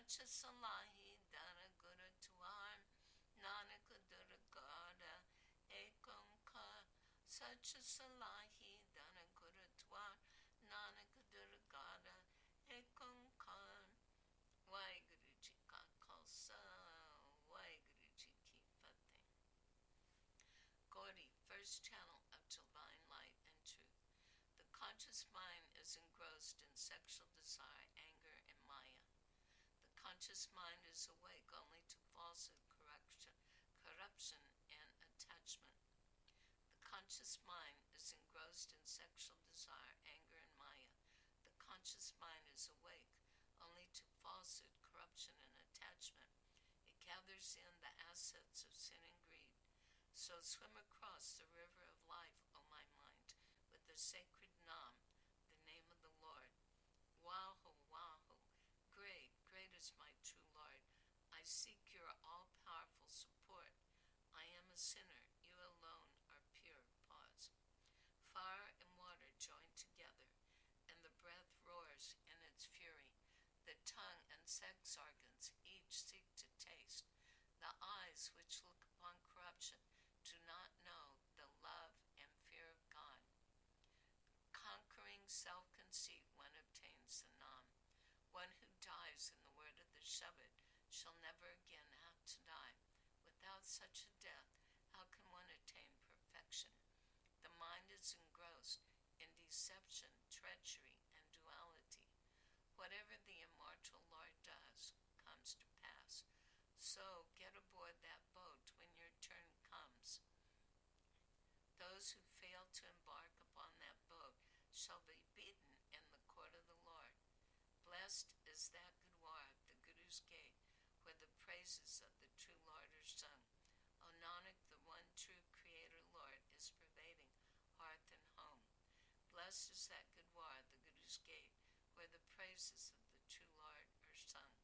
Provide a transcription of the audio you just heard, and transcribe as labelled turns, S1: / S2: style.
S1: Sach Salahi Dana Guru Tuan Nanak Durgada Ekamka Sach Salahi Dana Guru Tuan Nanak Durgada Ekamkan Waheguru Ji Ka Khalsa Waheguru Ji Ki Fateh. Gaudi, first channel of divine light and truth. The conscious mind is engrossed in sexual desire, anger, and maya. The conscious mind is awake only to falsehood, corruption, and attachment. The conscious mind is engrossed in sexual desire, anger, and maya. The conscious mind is awake only to falsehood, corruption, and attachment. It gathers in the assets of sin and greed. So swim across the river of life, O my mind, with the sacred Nam, the name of the Lord. Wahu, Wahu, great, great is my true Lord. I seek your all-powerful support. I am a sinner, you alone are pure. Pause. Fire and water join together, and the breath roars in its fury. The tongue and sex organs each seek to taste. The eyes which look upon corruption do not know the love and fear of God. Conquering self-conceit one obtains the Nam. One who dies in the word of the Shabad shall never again have to die. Without such a death, how can one attain perfection? The mind is engrossed in deception, treachery, and duality. Whatever the immortal Lord does comes to pass. So get aboard that boat when your turn comes. Those who fail to embark upon that boat shall be beaten in the court of the Lord. Blessed is that Gurdwara, the Guru's gate, where the praises of the true Lord are sung. O Nanak, the one true Creator Lord is pervading hearth and home. Blessed is that Gurdwara, the Guru's gate, where the praises of the true Lord are sung.